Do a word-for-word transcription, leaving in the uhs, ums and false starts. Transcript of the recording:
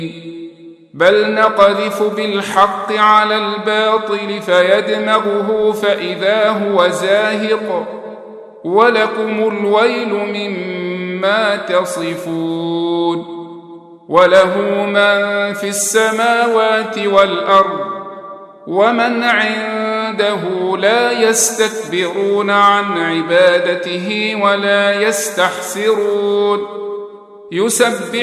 بل نقذف بالحق على الباطل فيدمغه فإذا هو زاهق ولكم الويل مما تصفون وله من في السماوات والأرض ومن عنده لا يستكبرون عن عبادته ولا يستحسرون يسبح